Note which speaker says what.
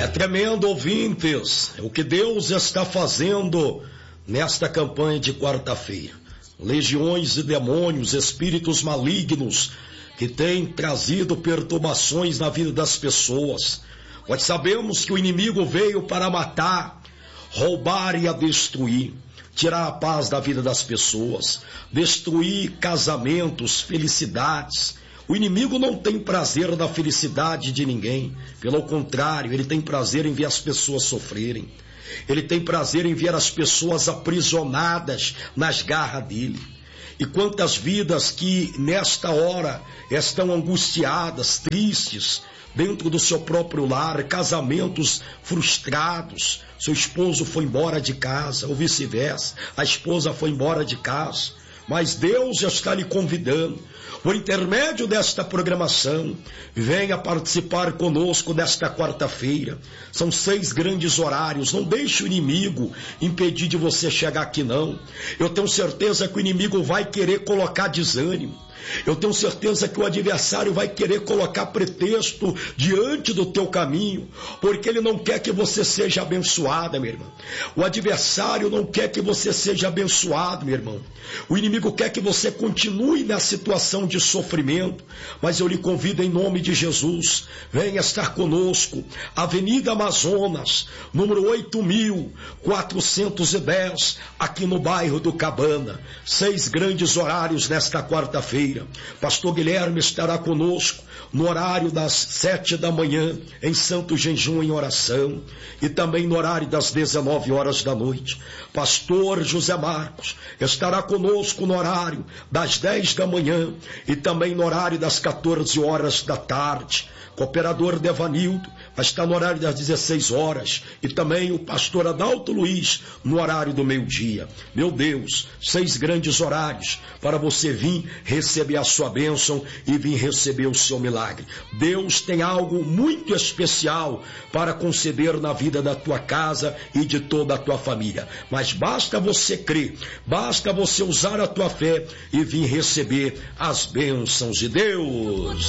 Speaker 1: É tremendo, ouvintes, o que Deus está fazendo nesta campanha de quarta-feira. Legiões de demônios, espíritos malignos que têm trazido perturbações na vida das pessoas. Nós sabemos que o inimigo veio para matar, roubar e a destruir, tirar a paz da vida das pessoas, destruir casamentos, felicidades. O inimigo não tem prazer na felicidade de ninguém, pelo contrário, ele tem prazer em ver as pessoas sofrerem. Ele tem prazer em ver as pessoas aprisionadas nas garras dele. E quantas vidas que nesta hora estão angustiadas, tristes, dentro do seu próprio lar, casamentos frustrados, seu esposo foi embora de casa, ou vice-versa, a esposa foi embora de casa. Mas Deus já está lhe convidando, por intermédio desta programação, venha participar conosco nesta quarta-feira. São 6 grandes horários, não deixe o inimigo impedir de você chegar aqui não. Eu tenho certeza que o inimigo vai querer colocar desânimo. Eu tenho certeza que o adversário vai querer colocar pretexto diante do teu caminho, porque ele não quer que você seja abençoada, meu irmão. O adversário não quer que você seja abençoado, meu irmão. O inimigo quer que você continue na situação de sofrimento, mas eu lhe convido em nome de Jesus, venha estar conosco, Avenida Amazonas, número 8.410, aqui no bairro do Cabana. 6 grandes horários nesta quarta-feira. Pastor Guilherme estará conosco no horário das 7 da manhã, em santo jejum em oração, e também no horário das 19 horas da noite. Pastor José Marcos estará conosco no horário das 10 da manhã e também no horário das 14 horas da tarde. Cooperador Devanildo vai estar no horário das 16 horas e também o pastor Adalto Luiz no horário do meio-dia. Meu Deus, 6 grandes horários para você vir receber a sua bênção e vir receber o seu milagre. Deus tem algo muito especial para conceder na vida da tua casa e de toda a tua família. Mas basta você crer, basta você usar a tua fé e vir receber as bênçãos de Deus.